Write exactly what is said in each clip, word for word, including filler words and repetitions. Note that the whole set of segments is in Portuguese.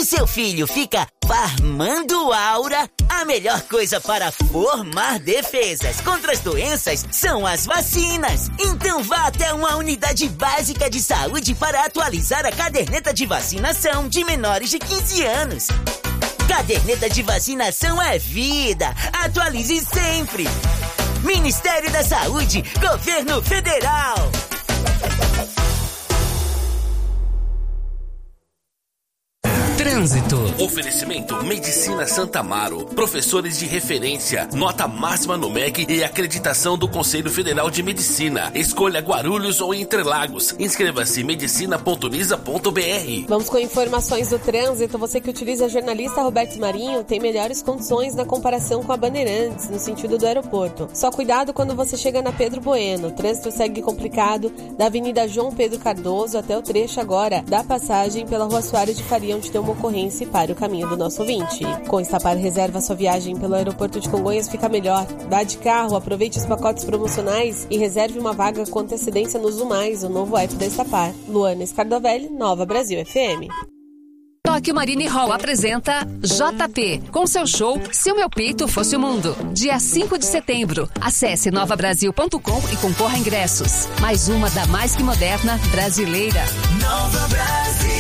seu filho fica farmando aura, a melhor coisa para formar defesas contra as doenças são as vacinas. Então vá até uma unidade básica de saúde para atualizar a caderneta de vacinação de menores de quinze anos. Caderneta de vacinação é vida. Atualize sempre. Ministério da Saúde, Governo Federal. Trânsito. Oferecimento Medicina Santa Amaro. Professores de referência. Nota máxima no M E C e acreditação do Conselho Federal de Medicina. Escolha Guarulhos ou Interlagos. Inscreva-se em medicina ponto lisa ponto b r. Vamos com informações do trânsito. Você que utiliza a jornalista Roberto Marinho tem melhores condições na comparação com a Bandeirantes, no sentido do aeroporto. Só cuidado quando você chega na Pedro Bueno. O trânsito segue complicado da Avenida João Pedro Cardoso até o trecho agora da passagem pela Rua Soares de Faria, onde tem uma ocorrência e pare o caminho do nosso ouvinte. Com Estapar reserva sua viagem pelo aeroporto de Congonhas fica melhor. Vá de carro, aproveite os pacotes promocionais e reserve uma vaga com antecedência no Zoom Mais, o novo app da Estapar. Luana Scardovelli, Nova Brasil F M. Tóquio Marine Hall apresenta J P, com seu show Se o Meu Peito Fosse o Mundo. Dia cinco de setembro. Acesse nova brasil ponto com e concorra a ingressos. Mais uma da mais que moderna brasileira. Nova Brasil.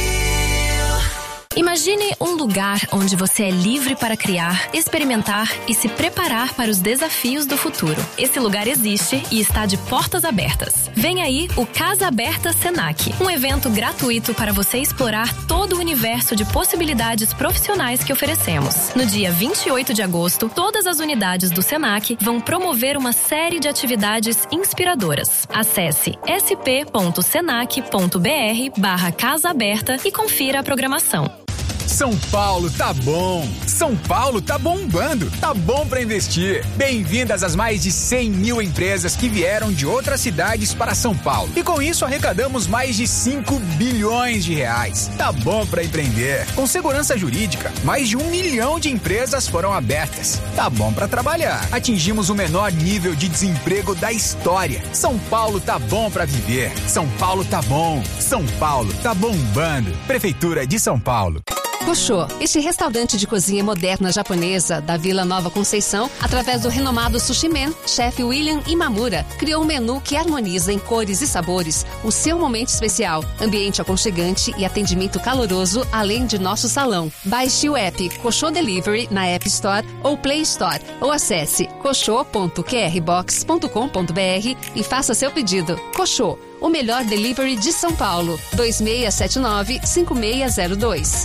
Imagine um lugar onde você é livre para criar, experimentar e se preparar para os desafios do futuro. Esse lugar existe e está de portas abertas. Vem aí o Casa Aberta Senac, um evento gratuito para você explorar todo o universo de possibilidades profissionais que oferecemos. No dia vinte e oito de agosto, todas as unidades do Senac vão promover uma série de atividades inspiradoras. Acesse s p ponto senac ponto b r barra Casa Aberta e confira a programação. São Paulo tá bom, São Paulo tá bombando, tá bom pra investir. Bem-vindas às mais de cem mil empresas que vieram de outras cidades para São Paulo. E com isso arrecadamos mais de cinco bilhões de reais. Tá bom pra empreender. Com segurança jurídica, mais de um milhão de empresas foram abertas. Tá bom pra trabalhar. Atingimos o menor nível de desemprego da história. São Paulo tá bom pra viver. São Paulo tá bom. São Paulo tá bombando. Prefeitura de São Paulo. Koshô, este restaurante de cozinha moderna japonesa da Vila Nova Conceição, através do renomado Sushi Man, chefe William Imamura, criou um menu que harmoniza em cores e sabores o seu momento especial, ambiente aconchegante e atendimento caloroso, além de nosso salão. Baixe o app Koshô Delivery na App Store ou Play Store, ou acesse koshô ponto q r box ponto com ponto b r e faça seu pedido. Koshô, o melhor delivery de São Paulo. dois seis sete nove, cinco seis zero dois.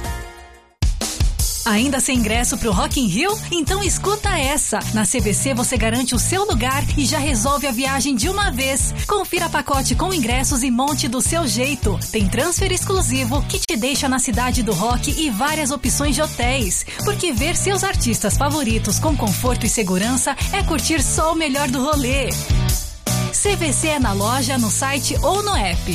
Ainda sem ingresso pro Rock in Rio? Então escuta essa! Na C V C você garante o seu lugar e já resolve a viagem de uma vez. Confira pacote com ingressos e monte do seu jeito. Tem transfer exclusivo que te deixa na cidade do rock e várias opções de hotéis. Porque ver seus artistas favoritos com conforto e segurança é curtir só o melhor do rolê. C V C é na loja, no site ou no app.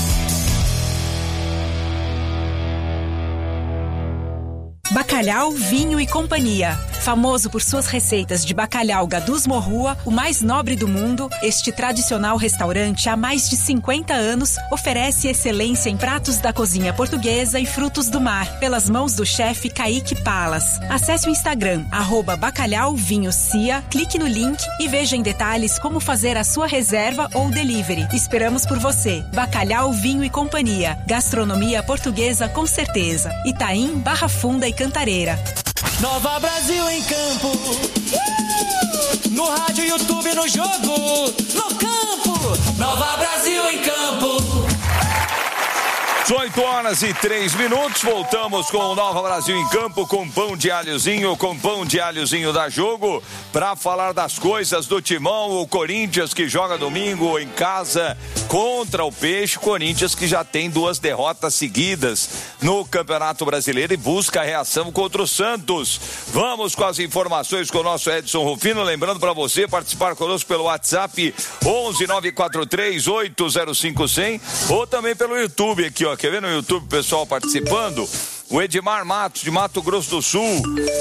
Bacalhau, Vinho e Companhia. Famoso por suas receitas de bacalhau Gadus Morrua, o mais nobre do mundo, este tradicional restaurante há mais de cinquenta anos oferece excelência em pratos da cozinha portuguesa e frutos do mar, pelas mãos do chefe Kaique Palas. Acesse o Instagram, arroba Bacalhau Vinho Cia, clique no link e veja em detalhes como fazer a sua reserva ou delivery. Esperamos por você. Bacalhau, Vinho e Companhia. Gastronomia portuguesa com certeza. Itaim, Barra Funda e Cantareira. Nova Brasil em campo, uh! No rádio, YouTube, no jogo, no campo. Nova Brasil em campo. dezoito horas e três minutos, voltamos com o Nova Brasil em campo, com pão de alhozinho, com pão de alhozinho da Jogo, para falar das coisas do Timão, o Corinthians que joga domingo em casa contra o Peixe, Corinthians que já tem duas derrotas seguidas no Campeonato Brasileiro e busca a reação contra o Santos. Vamos com as informações com o nosso Edson Rufino, lembrando para você participar conosco pelo WhatsApp onze nove quatro três oito zero cinco zero zero ou também pelo YouTube aqui, ó. Quer ver no YouTube o pessoal participando? O Edmar Matos, de Mato Grosso do Sul.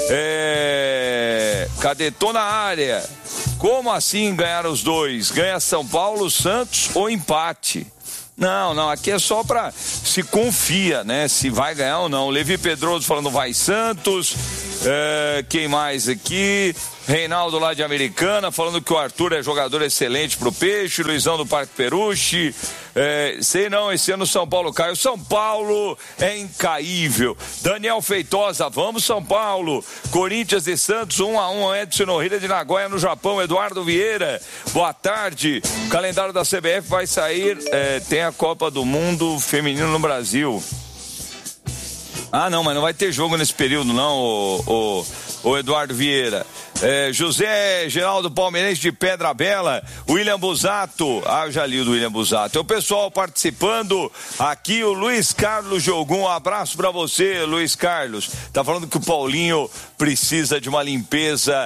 É... Cadê? Tô na área. Como assim ganhar os dois? Ganha São Paulo, Santos ou empate? Não, não, aqui é só pra se confia, né? Se vai ganhar ou não. Levi Pedroso falando vai Santos. É, quem mais aqui? Reinaldo lá de Americana falando que o Arthur é jogador excelente pro Peixe. Luizão do Parque Peruche. É, sei não, esse ano São Paulo cai. O São Paulo é incaível. Daniel Feitosa, vamos São Paulo. Corinthians e Santos, um a um. Edson Norrilha de Nagoya no Japão. Eduardo Vieira, boa tarde. O calendário da C B F vai sair. É, tem a Copa do Mundo feminino no Brasil. Ah, não, mas não vai ter jogo nesse período, não, o, o, o Eduardo Vieira. É, José Geraldo Palmeirense de Pedra Bela, William Busato, ah, eu já li o do William Busato. É o pessoal participando aqui, o Luiz Carlos Jogum, um abraço pra você, Luiz Carlos. Tá falando que o Paulinho precisa de uma limpeza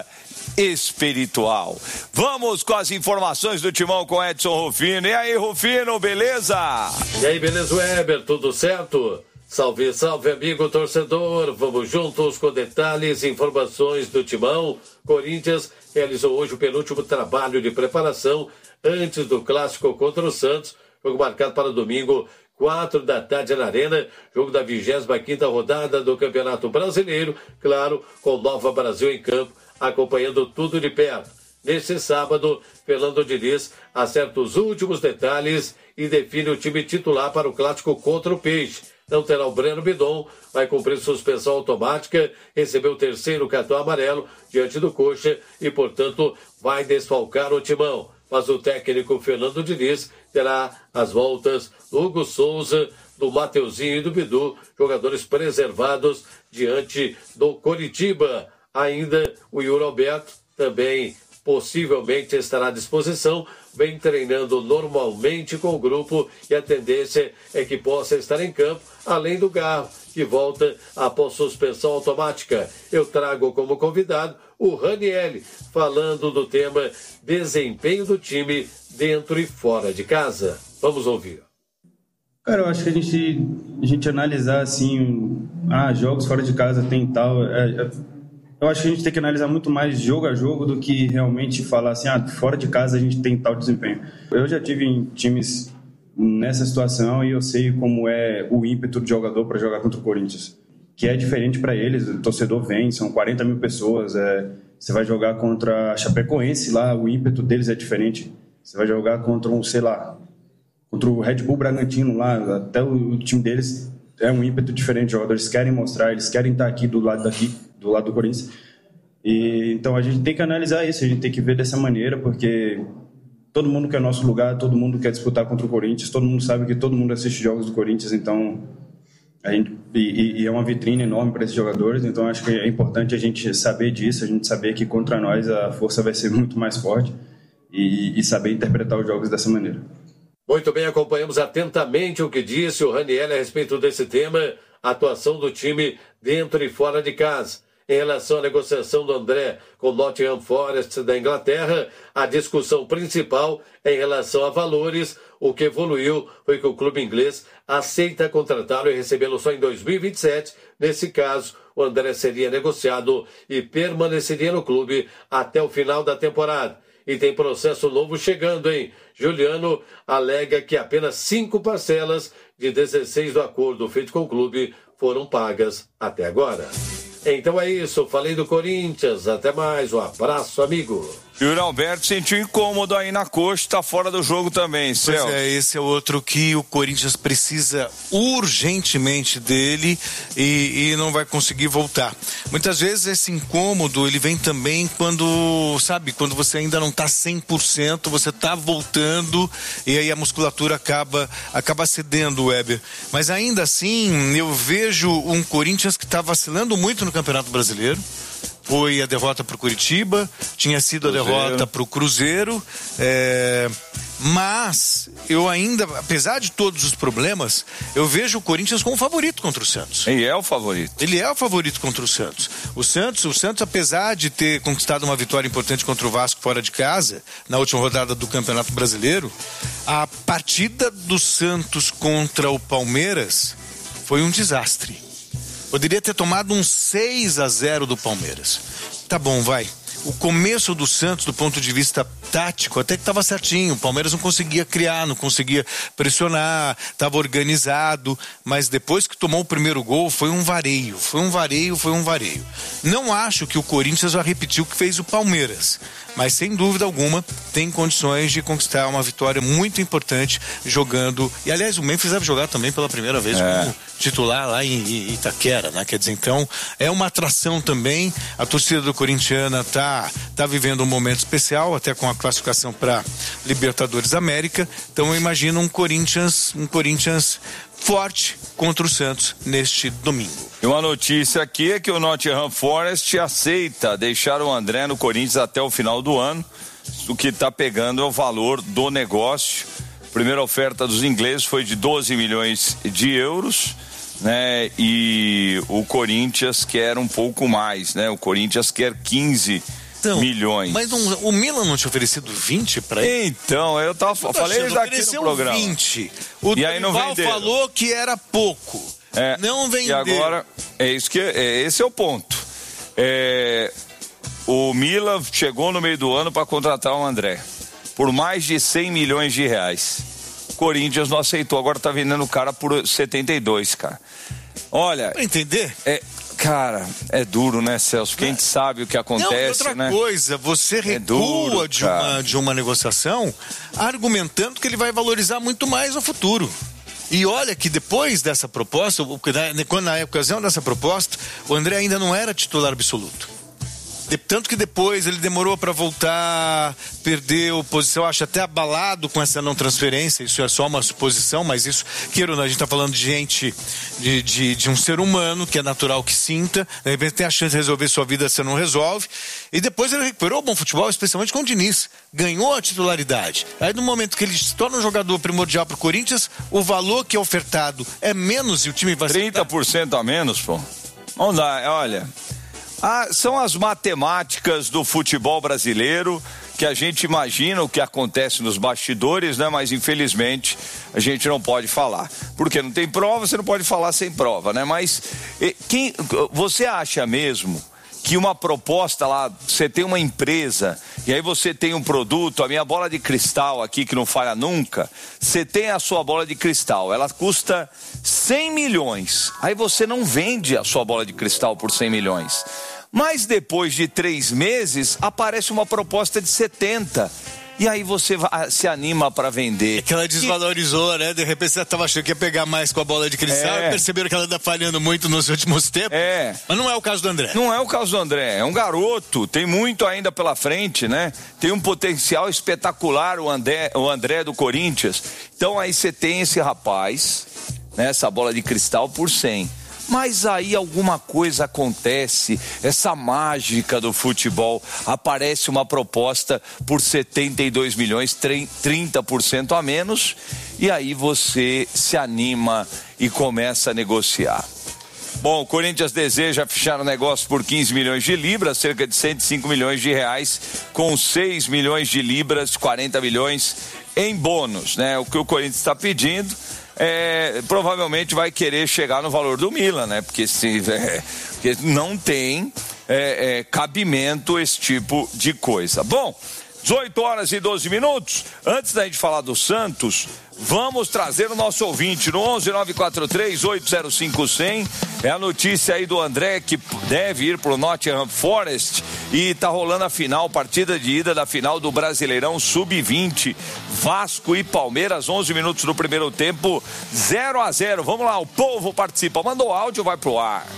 espiritual. Vamos com as informações do Timão com Edson Rufino. E aí, Rufino, beleza? E aí, beleza, Weber, tudo certo? Salve, salve, amigo torcedor. Vamos juntos com detalhes e informações do Timão. Corinthians realizou hoje o penúltimo trabalho de preparação antes do clássico contra o Santos. Jogo marcado para domingo, quatro da tarde na Arena. Jogo da vigésima quinta rodada do Campeonato Brasileiro. Claro, com Nova Brasil em campo, acompanhando tudo de perto. Neste sábado, Fernando Diniz acerta os últimos detalhes e define o time titular para o clássico contra o Peixe. Não terá o Breno Bidon, vai cumprir suspensão automática, recebeu o terceiro cartão amarelo diante do Coxa e, portanto, vai desfalcar o Timão. Mas o técnico Fernando Diniz terá as voltas do Hugo Souza, do Mateuzinho e do Bidu, jogadores preservados diante do Coritiba. Ainda o Yuri Alberto também possivelmente estará à disposição, vem treinando normalmente com o grupo e a tendência é que possa estar em campo, além do Garro, que volta após suspensão automática. Eu trago como convidado o Ranieri, falando do tema desempenho do time dentro e fora de casa. Vamos ouvir. Cara, eu acho que a gente, a gente analisar assim, ah, jogos fora de casa tem tal... É, é... Eu acho que a gente tem que analisar muito mais jogo a jogo do que realmente falar assim, ah, fora de casa a gente tem tal desempenho. Eu já tive em times nessa situação e eu sei como é o ímpeto do jogador para jogar contra o Corinthians, que é diferente para eles. O torcedor vem, são quarenta mil pessoas, é, você vai jogar contra a Chapecoense lá, o ímpeto deles é diferente. Você vai jogar contra um, sei lá, contra o Red Bull Bragantino lá, até o, o time deles é um ímpeto diferente. Os jogadores querem mostrar, eles querem estar aqui do lado daqui, do lado do Corinthians. E então a gente tem que analisar isso, a gente tem que ver dessa maneira, porque todo mundo quer nosso lugar, todo mundo quer disputar contra o Corinthians, todo mundo sabe que todo mundo assiste jogos do Corinthians, então a gente, e, e é uma vitrine enorme para esses jogadores, então acho que é importante a gente saber disso, a gente saber que contra nós a força vai ser muito mais forte e, e saber interpretar os jogos dessa maneira. Muito bem, acompanhamos atentamente o que disse o Ranieri a respeito desse tema, a atuação do time dentro e fora de casa. Em relação à negociação do André com o Nottingham Forest da Inglaterra, a discussão principal é em relação a valores. O que evoluiu foi que o clube inglês aceita contratá-lo e recebê-lo só em dois mil e vinte e sete. Nesse caso, o André seria negociado e permaneceria no clube até o final da temporada. E tem processo novo chegando, hein? Juliano alega que apenas cinco parcelas de dezesseis do acordo feito com o clube foram pagas até agora. Então é isso, falei do Corinthians, até mais, um abraço, amigo. E o Alberto sentiu incômodo aí na coxa, tá fora do jogo também, Celso. Pois é, esse é outro que o Corinthians precisa urgentemente dele e, e não vai conseguir voltar. Muitas vezes esse incômodo, ele vem também quando, sabe, quando você ainda não tá cem por cento, você tá voltando e aí a musculatura acaba, acaba cedendo, Weber. Mas ainda assim, eu vejo um Corinthians que tá vacilando muito no Campeonato Brasileiro. Foi a derrota para o Curitiba, tinha sido Cruzeiro. a derrota para o Cruzeiro, é... mas eu ainda, apesar de todos os problemas, eu vejo o Corinthians como favorito contra o Santos. Ele é o favorito. Ele é o favorito contra o Santos. O Santos, o Santos, apesar de ter conquistado uma vitória importante contra o Vasco fora de casa, na última rodada do Campeonato Brasileiro, a partida do Santos contra o Palmeiras foi um desastre. Poderia ter tomado um seis a zero do Palmeiras. Tá bom, vai. o começo do Santos, do ponto de vista tático, até que estava certinho. O Palmeiras não conseguia criar, não conseguia pressionar, estava organizado, mas depois que tomou o primeiro gol, foi um vareio, foi um vareio, foi um vareio. Não acho que o Corinthians vai repetir o que fez o Palmeiras, mas sem dúvida alguma tem condições de conquistar uma vitória muito importante jogando, e aliás o Memphis deve jogar também pela primeira vez é. como titular lá em Itaquera, né? Quer dizer, então é uma atração também. A torcida do Corintiana tá, tá vivendo um momento especial, até com a classificação para Libertadores da América. Então eu imagino um Corinthians, um Corinthians forte contra o Santos neste domingo. E uma notícia aqui é que o Nottingham Forest aceita deixar o André no Corinthians até o final do ano. O que está pegando é o valor do negócio. A primeira oferta dos ingleses foi de doze milhões de euros, né? E o Corinthians quer um pouco mais, né? O Corinthians quer quinze então, milhões. Mas não, o Milan não tinha oferecido vinte para ele? Então, eu tava, eu falei isso aqui no programa. vinte. O e aí não venderam. Falou que era pouco. É, não vendeu. E agora, é isso que, é, esse é o ponto. É, o Milan chegou no meio do ano para contratar o André por mais de cem milhões de reais. O Corinthians não aceitou, agora tá vendendo o cara por setenta e dois, cara. Olha... Pra entender? É... Cara, é duro, né, Celso? Porque a gente sabe o que acontece, não, outra né? coisa, você recua é duro, de, uma, de uma negociação argumentando que ele vai valorizar muito mais no futuro. E olha que depois dessa proposta, quando na ocasião dessa proposta, o André ainda não era titular absoluto. De, tanto que depois ele demorou para voltar, perdeu posição, acho até abalado com essa não transferência. Isso é só uma suposição, mas isso, queira ou não, a gente está falando de gente, de, de, de um ser humano que é natural que sinta, de repente tem a chance de resolver sua vida, você não resolve. E depois ele recuperou o bom futebol, especialmente com o Diniz, ganhou a titularidade. Aí no momento que ele se torna um jogador primordial para o Corinthians, o valor que é ofertado é menos e o time vai... trinta por cento a menos, pô. Vamos lá, olha... Ah, são as matemáticas do futebol brasileiro que a gente imagina o que acontece nos bastidores, né? Mas infelizmente a gente não pode falar. Porque não tem prova, você não pode falar sem prova, né? Mas quem, você acha mesmo que uma proposta lá, você tem uma empresa e aí você tem um produto, a minha bola de cristal aqui que não falha nunca, você tem a sua bola de cristal, ela custa cem milhões, aí você não vende a sua bola de cristal por cem milhões, mas depois de três meses aparece uma proposta de setenta. E aí você se anima para vender. É que ela desvalorizou, e... né? De repente você estava achando que ia pegar mais com a bola de cristal, é. E perceberam que ela anda falhando muito nos últimos tempos. É. Mas não é o caso do André. Não é o caso do André. É um garoto, tem muito ainda pela frente, né? Tem um potencial espetacular o André, o André do Corinthians. Então aí você tem esse rapaz, né? Essa bola de cristal por cem. Mas aí alguma coisa acontece, essa mágica do futebol, aparece uma proposta por setenta e dois milhões, trinta por cento a menos, e aí você se anima e começa a negociar. Bom, o Corinthians deseja fechar o negócio por quinze milhões de libras, cerca de cento e cinco milhões de reais, com seis milhões de libras, quarenta milhões em bônus, né? O que o Corinthians está pedindo... É, provavelmente vai querer chegar no valor do Milan, né? Porque, se, é, porque não tem é, é, cabimento esse tipo de coisa. Bom, dezoito horas e doze minutos. Antes da gente falar do Santos, vamos trazer o nosso ouvinte no onze nove quatro três oito zero cinco zero zero. É a notícia aí do André que deve ir pro Nottingham Forest e tá rolando a final, partida de ida da final do Brasileirão sub vinte. Vasco e Palmeiras, onze minutos do primeiro tempo, zero a zero. Vamos lá, o povo participa. Mandou áudio, vai pro ar.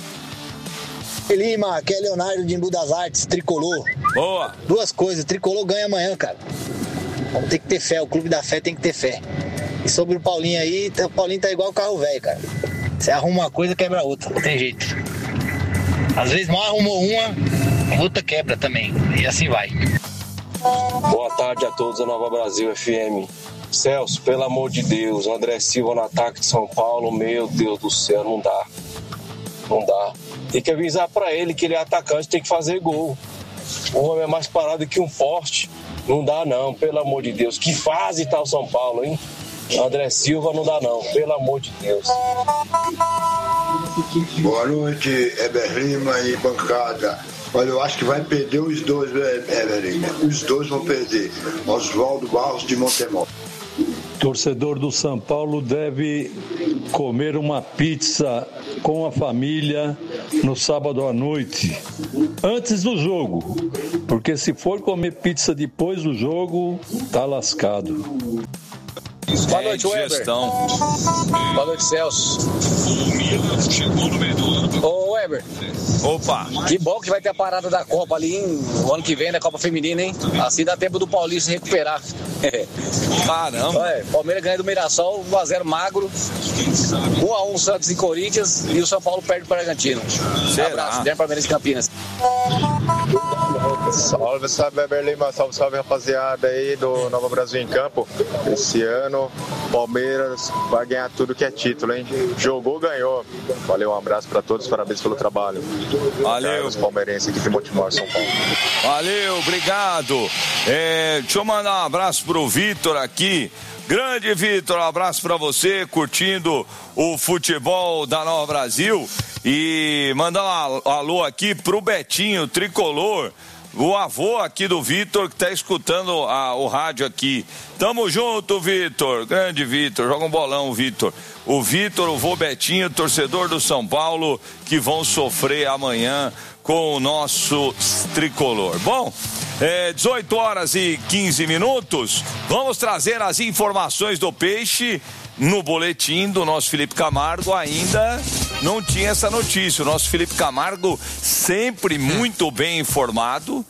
Lima, aqui é Leonardo de Embu das Artes, tricolor. Boa. Duas coisas, tricolor ganha amanhã, cara. Vamos ter que ter fé, o clube da fé tem que ter fé. E sobre o Paulinho aí, o Paulinho tá igual o carro velho, cara. Você arruma uma coisa, quebra outra, não tem jeito. Às vezes mal arrumou uma, outra quebra também, e assim vai. Boa tarde a todos da Nova Brasil F M. Celso, pelo amor de Deus, André Silva no ataque de São Paulo, meu Deus do céu, não dá. Não dá. Tem que avisar pra ele que ele é atacante, tem que fazer gol. O homem é mais parado que um poste. Não dá não, pelo amor de Deus. Que fase tá o São Paulo, hein? André Silva não dá não, pelo amor de Deus. Boa noite, Heber Lima e bancada. Olha, eu acho que vai perder os dois, Heber Lima. Os dois vão perder. Oswaldo Barros de Montemor. Torcedor do São Paulo deve comer uma pizza com a família no sábado à noite, antes do jogo, porque se for comer pizza depois do jogo, tá lascado. Boa noite, Weber. Boa noite, Celso. Ô, Weber. Opa. Que bom que vai ter a parada da Copa ali, hein? O ano que vem, da Copa Feminina, hein? Assim dá tempo do Paulista recuperar. Caramba. Olha, Palmeiras ganha do Mirassol, um a zero magro. um a um Santos e Corinthians e o São Paulo perde para o Bragantino. Será? Abraço, Guilherme Palmeiras e Campinas. Salve, salve, Weber Lima, salve, salve, rapaziada aí do Nova Brasil em Campo. Esse ano, Palmeiras vai ganhar tudo que é título, hein? Jogou, ganhou. Valeu, um abraço pra todos, parabéns pelo trabalho. Valeu. Os palmeirenses aqui de Montemor, São Paulo. Valeu, obrigado. É, deixa eu mandar um abraço pro Vitor aqui. Grande Vitor, um abraço pra você, curtindo o futebol da Nova Brasil. E mandar um alô aqui pro Betinho, tricolor, o avô aqui do Vitor, que tá escutando a, o rádio aqui. Tamo junto, Vitor, grande Vitor, joga um bolão, Vitor. O Vitor, o vô Betinho, torcedor do São Paulo, que vão sofrer amanhã com o nosso tricolor. Bom, é, dezoito horas e quinze minutos, vamos trazer as informações do peixe. No boletim do nosso Felipe Camargo ainda não tinha essa notícia. O nosso Felipe Camargo, sempre muito bem informado,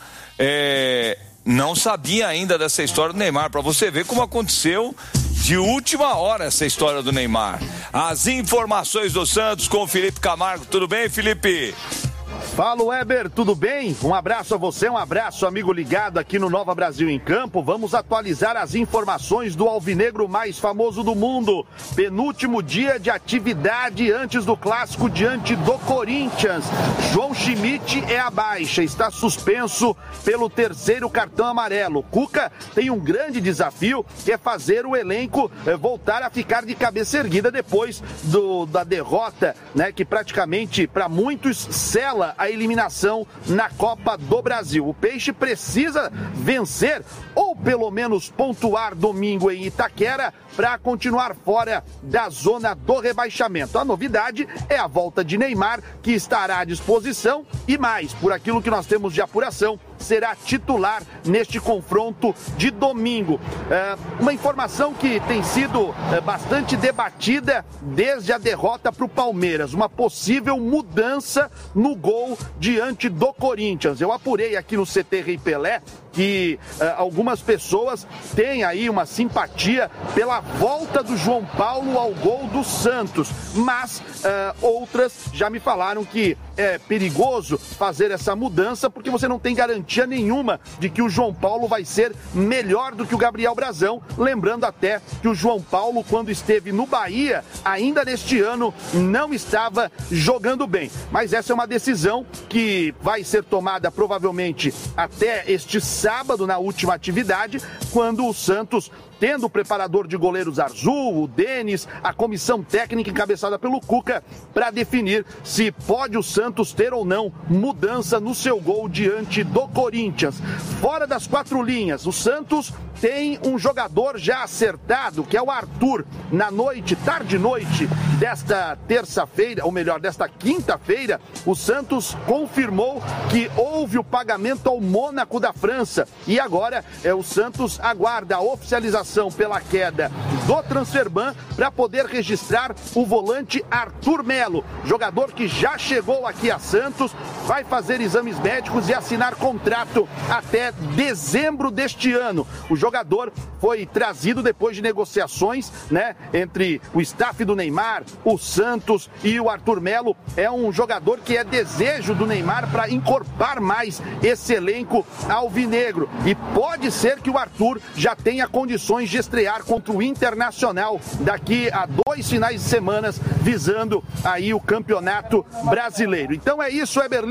é, não sabia ainda dessa história do Neymar. Para você ver como aconteceu de última hora essa história do Neymar. As informações do Santos com o Felipe Camargo. Tudo bem, Felipe? Fala, Weber, tudo bem? Um abraço a você, um abraço, amigo ligado aqui no Nova Brasil em Campo. Vamos atualizar as informações do alvinegro mais famoso do mundo. Penúltimo dia de atividade antes do clássico diante do Corinthians. João Schmidt é a baixa, está suspenso pelo terceiro cartão amarelo. Cuca tem um grande desafio, que é fazer o elenco eh, voltar a ficar de cabeça erguida depois do, da derrota, né, que praticamente, para muitos, sela a eliminação na Copa do Brasil. O Peixe precisa vencer ou pelo menos pontuar domingo em Itaquera para continuar fora da zona do rebaixamento. A novidade é a volta de Neymar, que estará à disposição e mais, por aquilo que nós temos de apuração, será titular neste confronto de domingo. É uma informação que tem sido é, bastante debatida desde a derrota para o Palmeiras, uma possível mudança no gol diante do Corinthians. Eu apurei aqui no C T Rei Pelé que uh, algumas pessoas têm aí uma simpatia pela volta do João Paulo ao gol do Santos, mas uh, outras já me falaram que é perigoso fazer essa mudança porque você não tem garantia nenhuma de que o João Paulo vai ser melhor do que o Gabriel Brazão, lembrando até que o João Paulo, quando esteve no Bahia, ainda neste ano, não estava jogando bem. Mas essa é uma decisão que vai ser tomada provavelmente até este sábado, na última atividade, quando o Santos, tendo o preparador de goleiros Arzul, o Denis, a comissão técnica encabeçada pelo Cuca, para definir se pode o Santos ter ou não mudança no seu gol diante do Corinthians. Fora das quatro linhas, o Santos tem um jogador já acertado, que é o Arthur. Na noite, tarde e noite desta terça-feira, ou melhor, desta quinta-feira, o Santos confirmou que houve o pagamento ao Mônaco da França. E agora é, o Santos aguarda a oficialização pela queda do Transferban para poder registrar o volante Arthur Melo, jogador que já chegou aqui a Santos, vai fazer exames médicos e assinar contrato até dezembro deste ano. O jogador foi trazido depois de negociações, né, entre o staff do Neymar, o Santos e o Arthur Melo. É um jogador que é desejo do Neymar para incorporar mais esse elenco alvinegro, e pode ser que o Arthur já tenha condições de estrear contra o Internacional daqui a dois finais de semana, visando aí o Campeonato Brasileiro. Então é isso, Weber Lima.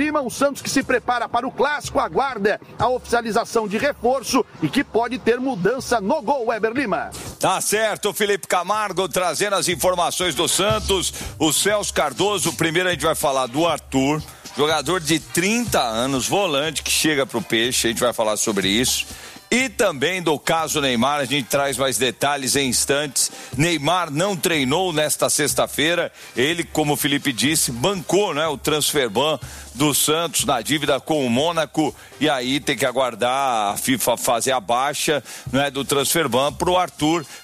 Lima, o Santos que se prepara para o clássico, aguarda a oficialização de reforço e que pode ter mudança no gol, Weber Lima. Tá certo, Felipe Camargo trazendo as informações do Santos. O Celso Cardoso, primeiro a gente vai falar do Arthur, jogador de trinta anos, volante que chega pro Peixe, a gente vai falar sobre isso. E também do caso Neymar, a gente traz mais detalhes em instantes. Neymar não treinou nesta sexta-feira, ele, como o Felipe disse, bancou, né, o transfer ban do Santos na dívida com o Mônaco, e aí tem que aguardar a FIFA fazer a baixa, né, do transfer ban pro Arthur